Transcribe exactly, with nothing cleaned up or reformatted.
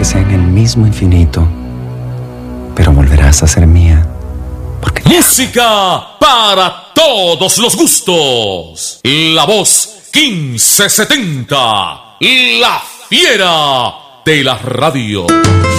aunque sea en el mismo infinito, pero volverás a ser mía. Porque... Música para todos los gustos. La voz quince setenta, la fiera de la radio.